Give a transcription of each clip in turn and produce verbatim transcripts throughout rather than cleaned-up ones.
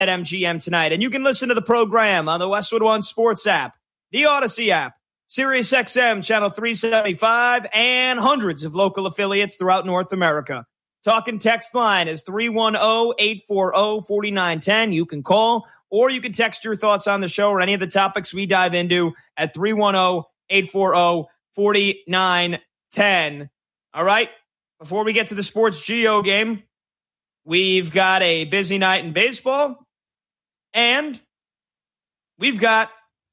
at M G M tonight. And you can listen to the program on the Westwood One Sports app, the Odyssey app, Sirius X M channel three seventy-five, and hundreds of local affiliates throughout North America. Talk and text line is three one zero, eight four zero, four nine one zero. You can call or you can text your thoughts on the show or any of the topics we dive into at three one zero, eight four zero, four nine one zero. All right, before we get to the Sports Geo game, we've got a busy night in baseball, and we've got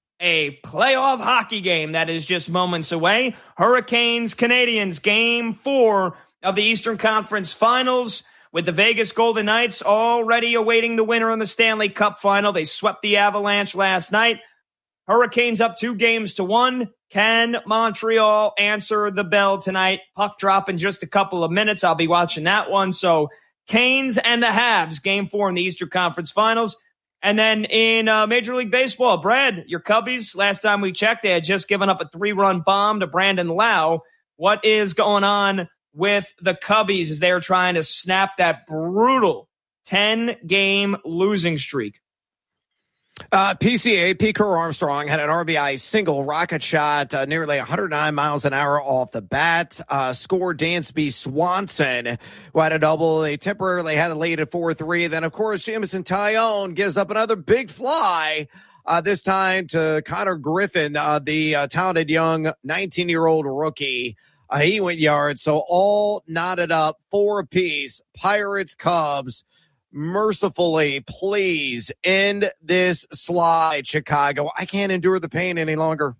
a playoff hockey game that is just moments away. Hurricanes, Canadiens, game four of the Eastern Conference Finals, with the Vegas Golden Knights already awaiting the winner in the Stanley Cup Final. They swept the Avalanche last night. Hurricanes up two games to one. Can Montreal answer the bell tonight? Puck drop in just a couple of minutes. I'll be watching that one. So Canes and the Habs, game four in the Eastern Conference Finals. And then in uh, Major League Baseball, Brad, your Cubbies, last time we checked, they had just given up a three-run bomb to Brandon Lau. What is going on with the Cubbies as they're trying to snap that brutal ten-game losing streak? Uh, P C A, Pete Crow Armstrong had an R B I single rocket shot, uh, nearly one hundred nine miles an hour off the bat. Uh, scored Dansby Swanson, who had a double. They temporarily had a lead at four three. Then, of course, Jameson Taillon gives up another big fly, uh, this time to Connor Griffin, uh, the uh, talented young nineteen-year-old rookie. Uh, he went yard, so all knotted up, four apiece. Pirates, Cubs. Mercifully, please end this slide, Chicago. I can't endure the pain any longer.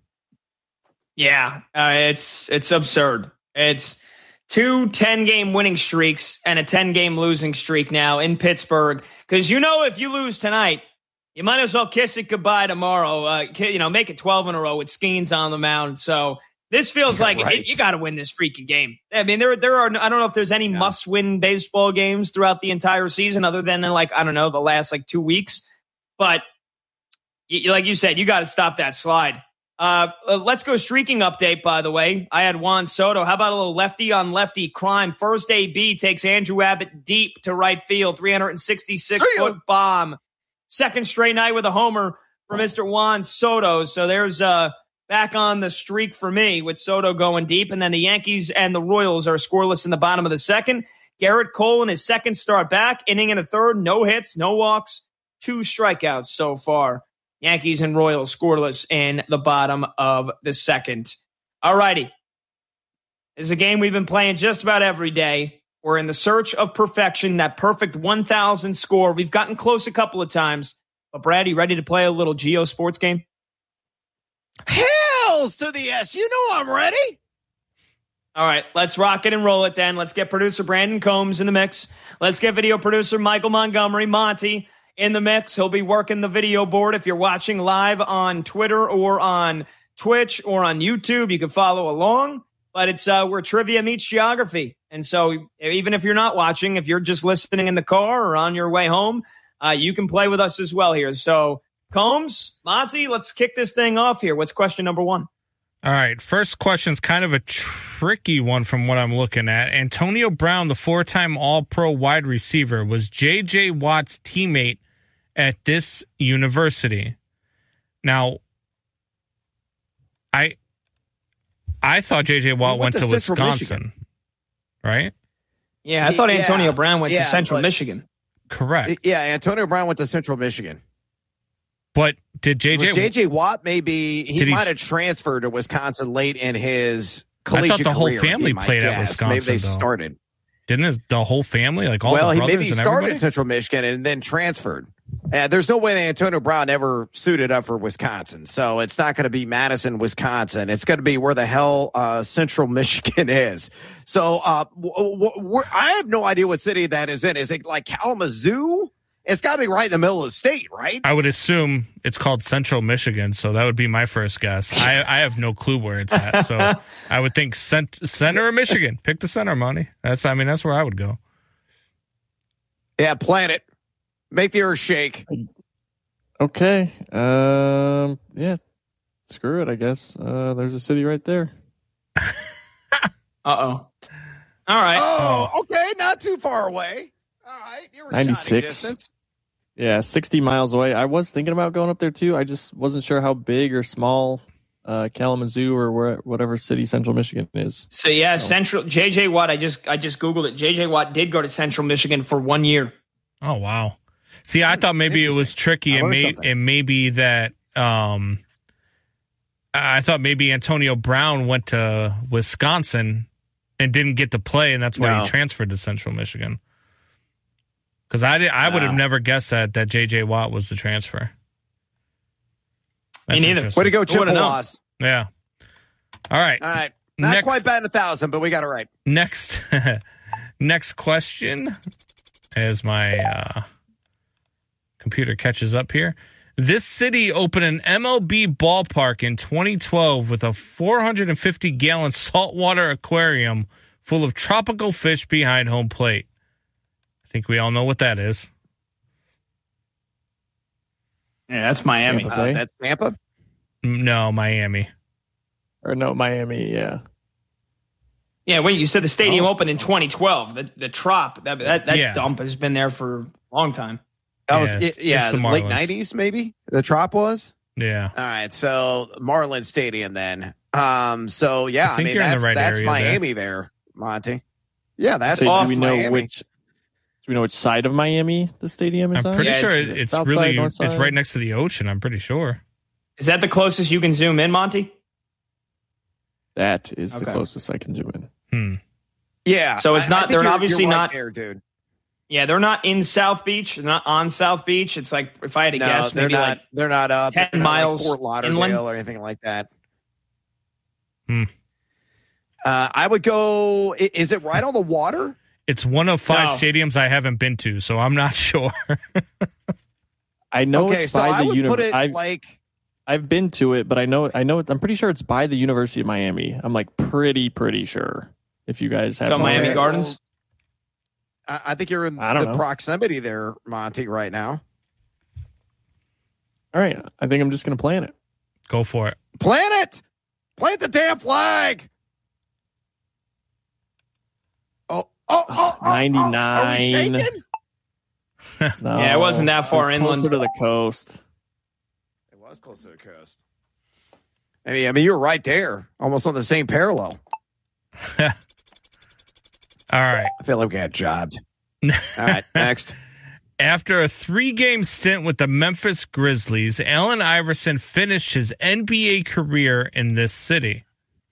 Yeah, uh, it's it's absurd. It's two ten-game winning streaks and a ten-game losing streak now in Pittsburgh. Because you know if you lose tonight, you might as well kiss it goodbye tomorrow. Uh, you know, make it twelve in a row with Skeens on the mound. So this feels You're like right. it, you got to win this freaking game. I mean, there there are I don't know if there's any yeah. must-win baseball games throughout the entire season other than in like I don't know the last like two weeks. But you, like you said, you got to stop that slide. Uh, let's go streaking update. By the way, I had Juan Soto. How about a little lefty on lefty crime? First A B takes Andrew Abbott deep to right field, three hundred sixty-six foot bomb. Second straight night with a homer for Mister Juan Soto. So there's uh. back on the streak for me with Soto going deep. And then the Yankees and the Royals are scoreless in the bottom of the second. Garrett Cole in his second start back, inning and a third, no hits, no walks, two strikeouts so far. Yankees and Royals scoreless in the bottom of the second. All righty. This is a game we've been playing just about every day. We're in the search of perfection, that perfect one thousand score. We've gotten close a couple of times. But Brad, you ready to play a little Geo Sports game? Hells to the yes. You know I'm ready. All right, let's rock it and roll it then. Let's get producer Brandon Combs in the mix. Let's get video producer Michael Montgomery, Monty, in the mix. He'll be working the video board. If you're watching live on Twitter or on Twitch or on YouTube, you can follow along. But it's uh, where trivia meets geography. And so even if you're not watching, if you're just listening in the car or on your way home, uh, you can play with us as well here. So Combs, Monty, let's kick this thing off here. What's question number one? All right. First question's kind of a tricky one from what I'm looking at. Antonio Brown, the four-time All-Pro wide receiver, was J J. Watt's teammate at this university. Now, I I thought J J. Watt went, went to, to Wisconsin, Michigan. Right? Yeah, I thought Antonio yeah, Brown went yeah, to Central Michigan. Correct. Yeah, Antonio Brown went to Central Michigan. But did J J J J. Watt maybe he, he might have transferred to Wisconsin late in his collegiate career? I thought the career, whole family played guess. at Wisconsin. Maybe they though. started. Didn't his, the whole family, like all well, the brothers he maybe he and started everybody? at Central Michigan and then transferred. Uh, there's no way that Antonio Brown ever suited up for Wisconsin. So it's not going to be Madison, Wisconsin. It's going to be where the hell uh, Central Michigan is. So uh, w- w- I have no idea what city that is in. Is it like Kalamazoo? It's got to be right in the middle of the state, right? I would assume it's called Central Michigan, so that would be my first guess. I, I have no clue where it's at, so I would think cent- center of Michigan. Pick the center, Monty. That's, I mean, that's where I would go. Yeah, plan it. Make the earth shake. Okay. Um. Yeah. Screw it, I guess. Uh, there's a city right there. Uh-oh. All right. Oh, okay. Not too far away. All right. You're ninety-six. distance. Yeah, sixty miles away. I was thinking about going up there too. I just wasn't sure how big or small uh, Kalamazoo or where, whatever city Central Michigan is. So yeah, So- Central J J Watt. I just I just googled it. J J Watt did go to Central Michigan for one year. Oh wow. See, I thought maybe it was tricky. I It learned may something. it may be that um, I thought maybe Antonio Brown went to Wisconsin and didn't get to play, and that's why No. he transferred to Central Michigan. Because I did, I would have No. never guessed that that J J Watt was the transfer. Me That's neither. interesting. Way to go, Who would've known? Chippewas. Yeah. All right. All right. Not Next- quite batting a thousand, but we got it right. Next, next question, as my uh, computer catches up here. This city opened an M L B ballpark in twenty twelve with a four hundred fifty gallon saltwater aquarium full of tropical fish behind home plate. I think we all know what that is. Yeah, that's Miami. Tampa. Uh, Okay. that's Tampa. No, Miami. Or no, Miami, yeah. Yeah, wait, you said the stadium Oh. opened in twenty twelve. The the Trop, that that, that Yeah. dump has been there for a long time. That was Yeah, it's- it- yeah, it's the late Marlins. nineties, maybe the Trop was. Yeah. All right, so Marlin Stadium then. Um, so yeah, I I, think mean you're in the that's right that's area Miami there. Monty. Yeah, that's So off do we know Miami. which? Do we know which side of Miami the stadium is I'm on? pretty Yeah, sure it's- it- it's south really side, north it's side? right next to the ocean. I'm pretty sure. Is that the closest you can zoom in, Monty? That is the Okay. closest I can zoom in. Hmm. Yeah, So it's I- I not- think they're you're- obviously you're right not- there, dude. Yeah, they're not in South Beach. They're not on South Beach. It's like, if I had to No, guess, they're maybe not. like they're not up ten they're not like miles Fort Lauderdale inland. or anything like that. Hmm. Uh, I would go. i- Is it right on the water? It's one of five No. stadiums I haven't been to, so I'm not sure. I know okay, it's so by I the would put university. it I've, like. I've been to it, but I know I know it, I'm pretty sure it's by the University of Miami. I'm like pretty pretty sure. If you guys have So Miami Okay, Gardens? well, I, I think you're in I don't the know. proximity there, Monty, right now. All right, I think I'm just gonna plan it. Go for it. Plant it. Plant the damn flag. Oh, oh, oh, oh, ninety-nine. Oh, are we shaking? No, Yeah, it wasn't that far it's inland. Closer to the coast. It was close to the coast. I mean, I mean, you were right there, almost on the same parallel. All right. I feel like we got jobbed. All right, next. After a three-game stint with the Memphis Grizzlies, Allen Iverson finished his N B A career in this city.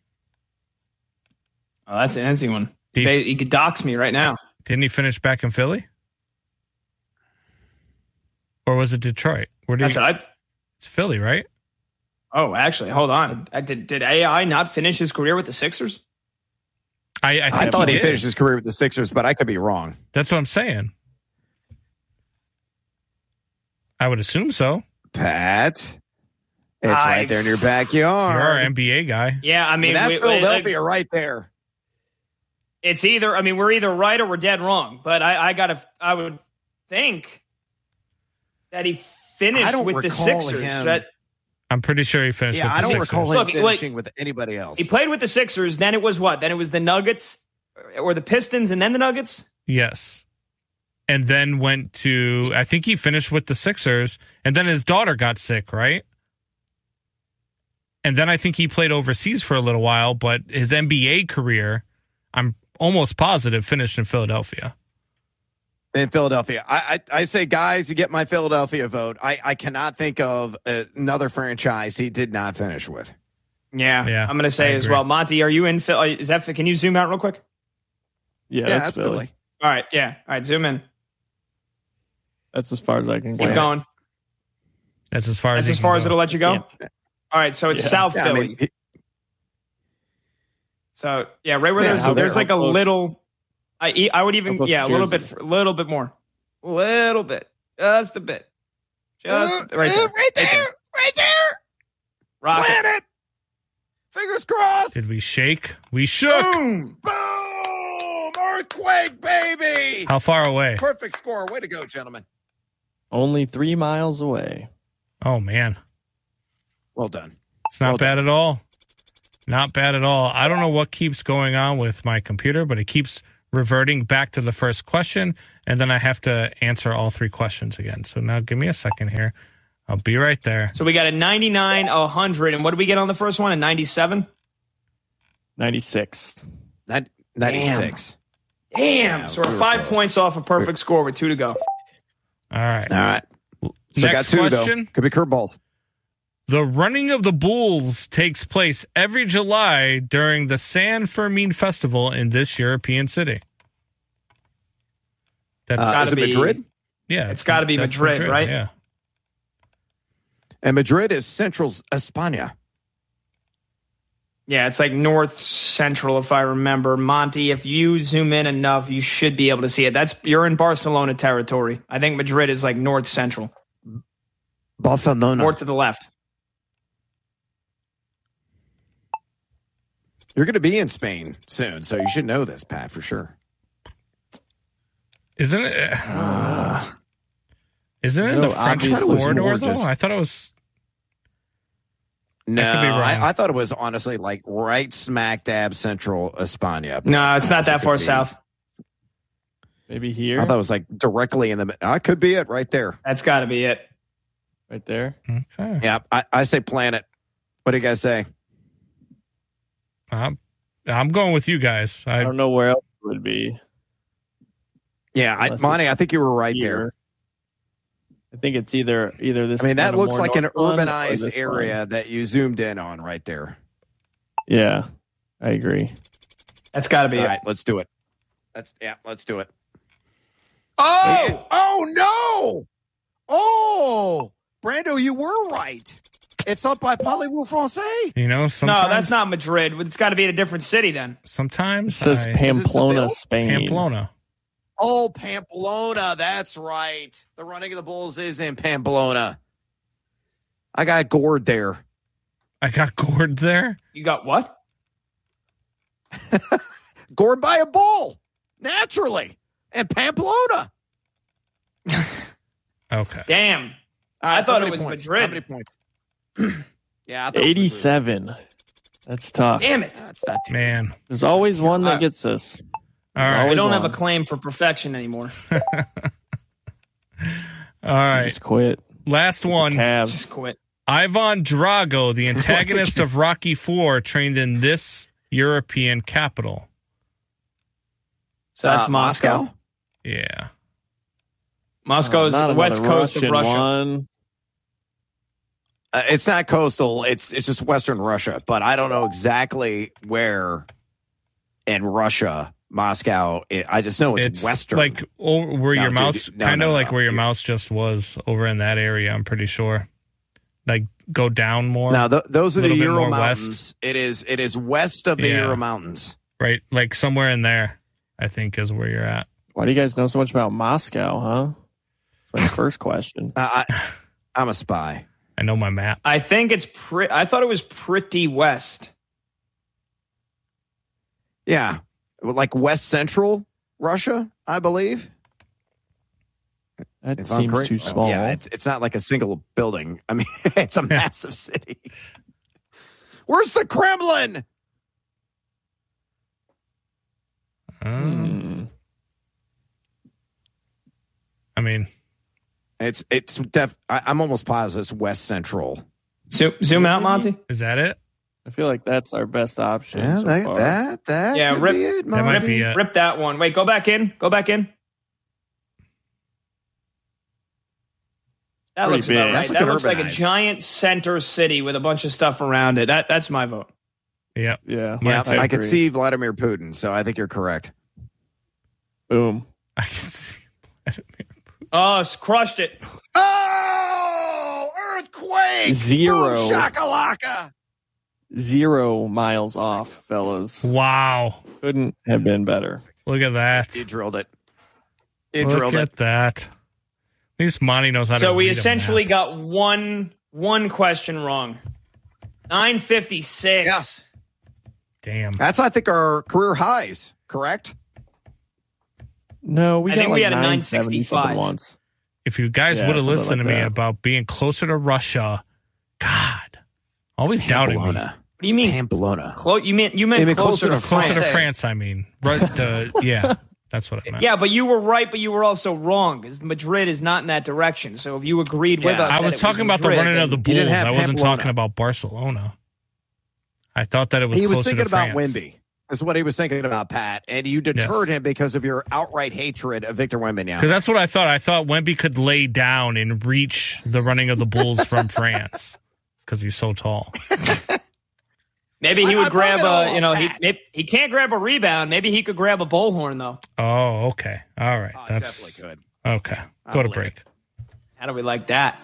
Oh, that's an easy one. Did- They, you could dox me right now. Didn't he finish back in Philly? Or was it Detroit? Where did That's he, what I. it's Philly, right? Oh, actually, hold on. I, did did A I not finish his career with the Sixers? I, I, I think thought he did. finished his career with the Sixers, but I could be wrong. That's what I'm saying. I would assume so. Pat, it's I- right there in your backyard. You're our N B A guy. Yeah, I I mean, mean, that's we- we- Philadelphia right there. it's either. I mean, we're either right or we're dead wrong. But I, I gotta. I would think that he I finished don't with the recall Sixers. him- That I'm pretty sure he finished Yeah, with I the don't Sixers. recall him Look, like- finishing with anybody else. he played with the Sixers. Then it was what? Then it was the Nuggets or the Pistons, and then the Nuggets. Yes. And then went to, I think he finished with the Sixers, and then his daughter got sick, right? And then I think he played overseas for a little while, but his N B A career, I'm almost positive, finished in Philadelphia. in Philadelphia. I, I I say, guys, you get my Philadelphia vote. I, I cannot think of another franchise he did not finish with. Yeah, Yeah, I'm gonna say I as agree. well. Monty, are you in Phil? Is that? Can you zoom out real quick? Yeah, Yeah, that's, that's Philly. Philly. All right. Yeah. All right. Zoom in. That's as far as I can Keep go. going. That's as far That's as as he far can as go. it'll let you go. Can't. All right. So it's Yeah. South Yeah, I Philly. mean, he- So yeah, right where Yeah, there's how there's there- like how a close- little. I e, I would even How close yeah to a little Jersey? bit a little bit more, a little bit, just a bit, just Uh, right there, uh, right there, right there. Rocket. Plant it. Fingers crossed. Did we shake? We shook. Boom. Boom! Earthquake, baby. How far away? Perfect score. Way to go, gentlemen. Only three miles away. Oh, man. Well done. It's not Well bad done. at all. Not bad at all. I don't know what keeps going on with my computer, but it keeps reverting back to the first question. and then I have to answer all three questions again. So now give me a second here. I'll be right there. So we got a ninety-nine, a one hundred, and what did we get on the first one? A ninety-seven? ninety-six. That, ninety-six. Damn. Yeah, so we're we were five close. points off a perfect score with two to go. All right. All right. So Next got two, question. Though. Could be curveballs. The running of the bulls takes place every July during the San Fermin Festival in this European city. That's Uh, is it be- Madrid? yeah, it's gotta be that's Madrid, right? Yeah. And Madrid is Central España. Yeah, it's like north central, if I remember. Monty, if you zoom in enough, you should be able to see it. That's you're in Barcelona territory. I think Madrid is like north central, Barcelona. north to the left. You're going to be in Spain soon, so you should know this, Pat, for sure. Isn't it? Uh, Isn't it in No, the French obviously it was corridor, more though? just- I thought it was. No, could be wrong. I, I thought it was honestly like right smack dab Central España. no, it's not that Could far be. south. Maybe here. I thought it was like directly in the. I could be it right there. That's got to be it. right there. Okay. Yeah, I, I say planet. What do you guys say? I'm, I'm going with you guys. I I, don't know where else it would be. Yeah, I, Unless Monty, it's I think you were right Here. there. I think it's either either this. I mean, that kinda looks more like an north one or urbanized this area one. that you zoomed in on right there. Yeah, I agree. That's got to be All it. right, let's do it. Let's yeah, let's do it. Oh, Oh no! Oh, Brando, you were right. It's up by Parlez-vous Français. you know, no, sometimes. that's not Madrid. It's got to be in a different city then. Sometimes It says I- Pamplona, Seville? Spain. Pamplona. Oh, Pamplona. That's right. The running of the bulls is in Pamplona. I got gored there. I got gored there. You got what? Gored by a bull. Naturally. And Pamplona. Okay. Damn. All I so thought how it many was points? Madrid. How many points? yeah, I thought it was eighty-seven. That's tough. Damn it. Madrid. That's not too Man. There's always one Uh, that gets us. All right. We always don't have a on. claim for perfection anymore. All right. Just quit. Last one. Cavs. Just quit. Ivan Drago, the antagonist of Rocky Four, trained in this European capital. So that's Uh, Moscow. Moscow? Yeah. Moscow's Not the west another coast Russian of Russia. One. Uh, it's not coastal. It's it's just Western Russia, but I don't know exactly where in Russia, Moscow. It, I just know it's, It's Western. like over where No, your dude, mouse, no, kind of no, no, like no. where your You- mouse just was over in that area. I'm pretty sure. Like go down more. now, th- those are the little bit Ural more Mountains. west. It is it is west of the Yeah. Ural Mountains. Right, like somewhere in there. I think is where you're at. Why do you guys know so much about Moscow, huh? That's my first question. Uh, I, I'm a spy. I know my map. I think it's pretty. I thought it was pretty west. Yeah, like West Central Russia, I believe. That If I'm seems correct. too small. Yeah, it's it's not like a single building. I mean, it's a massive city. Where's the Kremlin? Um, Hmm. I mean, It's it's def. I, I'm almost positive it's West Central. Zoom, zoom out, Monty. is that it? I feel like that's our best option. Yeah, so that, far. that that Yeah, could rip- be it, That might Monty. be it. Rip that one. Wait, go back in. Go back in. That Pretty looks big. about right. That's That looking looks like a urbanized. giant center city with a bunch of stuff around it. That that's my vote. Yep. Yeah, Yeah, Mine I, too. could agree. see Vladimir Putin, so I think you're correct. Boom. I can see. Oh, it's crushed it. Oh, earthquake! Zero. Boom shakalaka! Zero miles off, fellas. Wow. Couldn't have been better. Look at that. You drilled it. You Look drilled at it. that. At least Monty knows how to So we read a essentially map. got one one question wrong. nine fifty-six. Yeah. Damn. That's I think our career highs. Correct? No, we I got think like we had a nine seventy something 965. once. If you guys Yeah, would have something listened like to me that. about being closer to Russia, God, always doubting me. Pamplona. What do you mean? Pamplona. Clo- you mean you meant You mean closer, closer to to Closer France? to France, I mean. Right, the, yeah. That's what I meant. Yeah, but you were right, but you were also wrong because Madrid is not in that direction. So if you agreed with Yeah. us, I that was it talking about Madrid, the running then- of the You didn't Bulls. have I wasn't Pamplona. talking about Barcelona. I thought that it was He was closer thinking to about France. Wemby. Is what he was thinking about, Pat. And you deterred Yes. him because of your outright hatred of Victor Wembanyama. Because that's what I thought. I thought Wemby could lay down and reach the running of the Bulls from France because he's so tall. Maybe he I- would I grab love it a, all, you know, he Pat. maybe, he can't grab a rebound. Maybe he could grab a bullhorn though. Oh, okay. All right. Oh, That's definitely okay. I Go to believe break. How do we like that?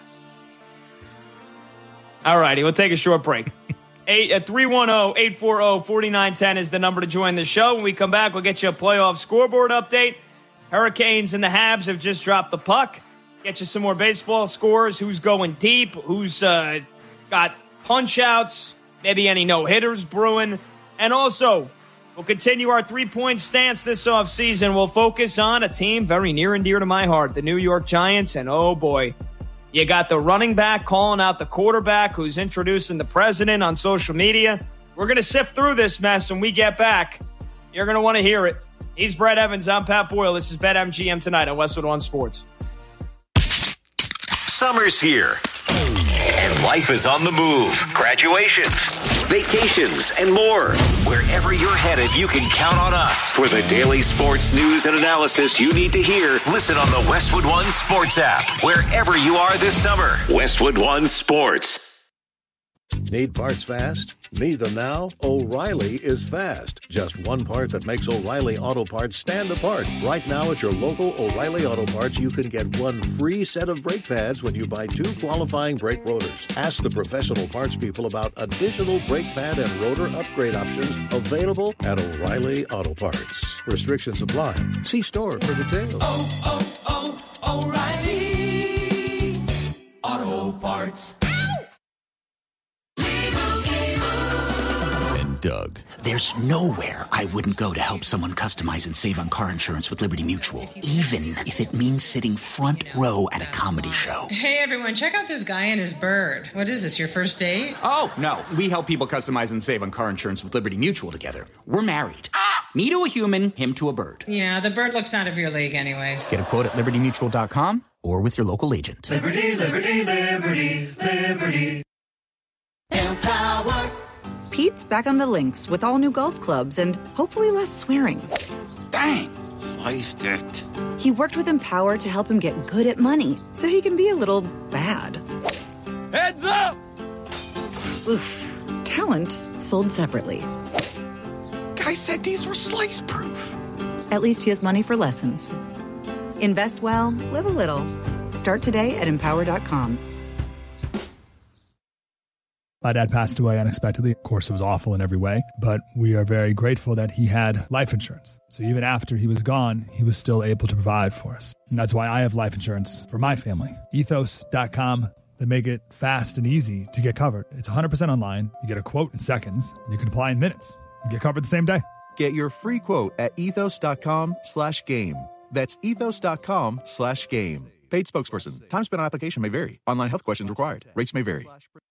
All righty, we'll take a short break. Eight at three one zero, eight four zero, four nine one zero is the number to join the show. When we come back, we'll get you a playoff scoreboard update. Hurricanes and the Habs have just dropped the puck. Get you some more baseball scores. Who's going deep? Who's uh, got punch outs? Maybe any no hitters brewing. And also, we'll continue our three point stance this offseason. We'll focus on a team very near and dear to my heart, the New York Giants. And oh boy, you got the running back calling out the quarterback who's introducing the president on social media. We're going to sift through this mess when we get back. You're going to want to hear it. He's Brett Evans. I'm Pat Boyle. This is BetMGM tonight on Westwood One Sports. Summer's here, and life is on the move. Graduations, vacations, and more. Wherever you're headed, you can count on us for the daily sports news and analysis you need to hear. Listen on the Westwood One Sports app, wherever you are this summer. Westwood One Sports. Need parts fast? Need them now? O'Reilly is fast. Just one part that makes O'Reilly Auto Parts stand apart. Right now at your local O'Reilly Auto Parts, you can get one free set of brake pads when you buy two qualifying brake rotors. Ask the professional parts people about additional brake pad and rotor upgrade options available at O'Reilly Auto Parts. Restrictions apply. See store for details. Oh, oh, oh, O'Reilly Auto Parts. Doug. There's nowhere I wouldn't go to help someone customize and save on car insurance with Liberty Mutual, even if it means sitting front row at a comedy show. Hey everyone, check out this guy and his bird. What is this, your first date? Oh, no. We help people customize and save on car insurance with Liberty Mutual together. We're married. Me to a human, him to a bird. Yeah, the bird looks out of your league anyways. Get a quote at liberty mutual dot com or with your local agent. Liberty, liberty, liberty, liberty. Empower. Pete's back on the links with all new golf clubs and hopefully less swearing. Dang! Sliced it. He worked with Empower to help him get good at money so he can be a little bad. Heads up! Oof. Talent sold separately. Guy said these were slice proof. At least he has money for lessons. Invest well, live a little. Start today at empower dot com. My dad passed away unexpectedly. Of course, it was awful in every way, but we are very grateful that he had life insurance. So even after he was gone, he was still able to provide for us. And that's why I have life insurance for my family. ethos dot com. They make it fast and easy to get covered. It's one hundred percent online. You get a quote in seconds, and you can apply in minutes. You get covered the same day. Get your free quote at ethos dot com slash game. That's ethos dot com slash game. Paid spokesperson. Time spent on application may vary. Online health questions required. Rates may vary.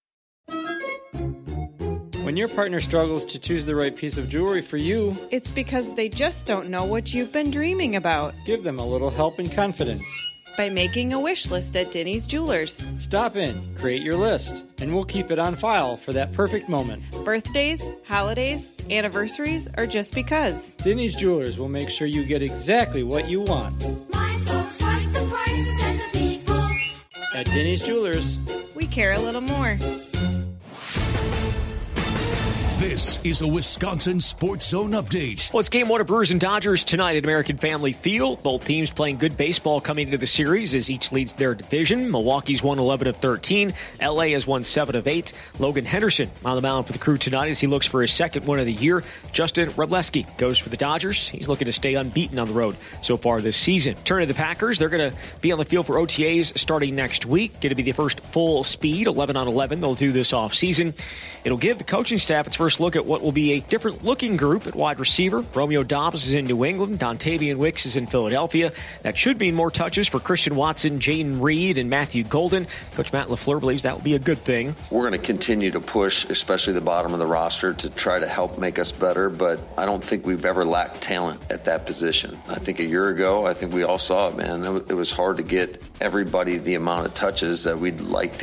When your partner struggles to choose the right piece of jewelry for you, it's because they just don't know what you've been dreaming about. Give them a little help and confidence by making a wish list at Denny's Jewelers. Stop in, create your list, and we'll keep it on file for that perfect moment. Birthdays, holidays, anniversaries, or just because. Denny's Jewelers will make sure you get exactly what you want. My folks like the prices and the people. At Denny's Jewelers, we care a little more. This is a Wisconsin Sports Zone update. Well, it's game one of Brewers and Dodgers tonight at American Family Field. Both teams playing good baseball coming into the series as each leads their division. Milwaukee's won eleven of thirteen. L A has won seven of eight. Logan Henderson on the mound for the Crew tonight as he looks for his second win of the year. Justin Rudleski goes for the Dodgers. He's looking to stay unbeaten on the road so far this season. Turn to the Packers. They're going to be on the field for O T As starting next week. Going to be the first full speed, eleven on eleven. They'll do this offseason. It'll give the coaching staff its first first look at what will be a different-looking group at wide receiver. Romeo Dobbs is in New England. Dontavian Wicks is in Philadelphia. That should mean more touches for Christian Watson, Jaden Reed, and Matthew Golden. Coach Matt LaFleur believes that will be a good thing. We're going to continue to push, especially the bottom of the roster, to try to help make us better, but I don't think we've ever lacked talent at that position. I think a year ago, I think we all saw it, man. It was hard to get everybody the amount of touches that we'd like to